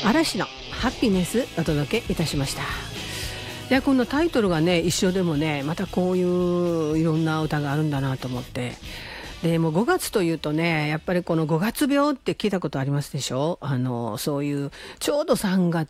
嵐のハッピネスお届けいたしました。でこのタイトルがね一緒でもねまたこういういろんな歌があるんだなと思って、でもう5月というとねやっぱりこの5月病って聞いたことありますでしょ。そういうちょうど3